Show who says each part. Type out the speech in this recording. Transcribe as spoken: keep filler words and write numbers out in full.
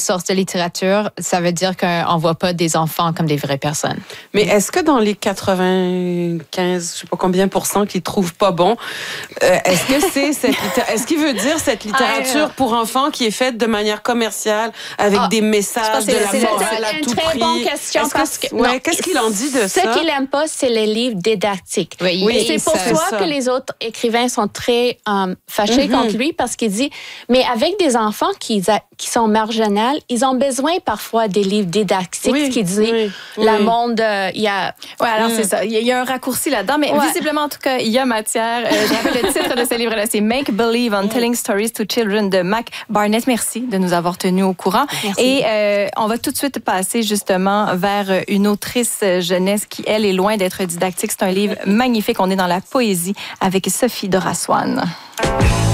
Speaker 1: sorte de littérature, ça veut dire qu'on ne voit pas des enfants comme des vraies personnes.
Speaker 2: Mais est-ce que dans les quatre-vingt-quinze, je sais pas combien pour cent qui trouvent pas bon, euh, est-ce que c'est cette littérature, est-ce qu'il veut dire cette littérature pour enfants qui est faite de manière commerciale avec ah, des messages de la morale à tout prix?
Speaker 3: C'est une très bonne question parce que
Speaker 2: ouais, qu'est-ce qu'il en dit de ça?
Speaker 3: Ce qu'il aime pas, c'est les livres didactiques.
Speaker 1: Oui,
Speaker 3: oui c'est pour ça, ça que les autres écrivains sont très um, fâchés mm-hmm. contre lui parce qu'il dit, mais avec des enfants qui, qui sont marginales, ils ont besoin parfois des livres didactiques oui, qui disent oui, la oui. monde, euh, il y a...
Speaker 4: Oui, alors mm. c'est ça. Il y a un raccourci là-dedans, mais ouais. visiblement, en tout cas, il y a matière. Euh, je rappelle le titre de ce livre-là, c'est Make Believe on Telling Stories to Children de Mac Barnett. Merci de nous avoir tenus au courant.
Speaker 3: Merci.
Speaker 4: Et euh, on va tout de suite passer justement vers une autrice jeunesse qui, elle, est loin d'être didactique. C'est un livre magnifique. On est dans la poésie avec Sophie Doraswan.